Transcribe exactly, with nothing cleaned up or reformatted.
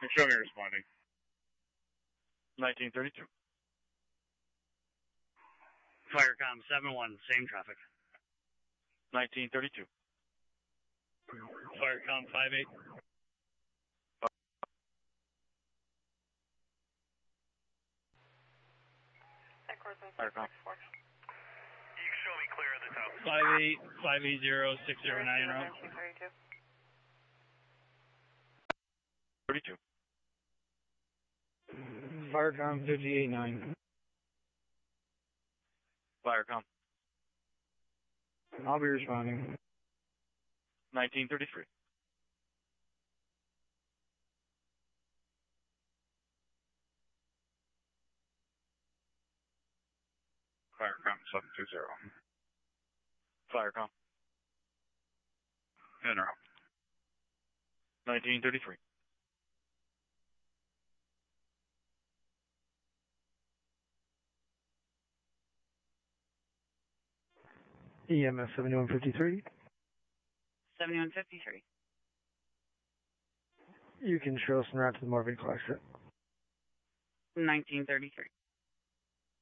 Show me responding. nineteen thirty-two. Firecom seven one, same traffic. nineteen thirty-two. Firecom five eight. Firecom. You can show me clear of the top. five eight, five eight zero, six zero nine route. thirty-two. Firecom fifty-eight nine. Firecom. I'll be responding. nineteen thirty-three. Firecom seven two zero. Firecom. Interrupt. nineteen thirty-three. E M S seventy-one fifty-three. seventy-one fifty-three. You can show us en route to the Morgan exit. nineteen thirty-three.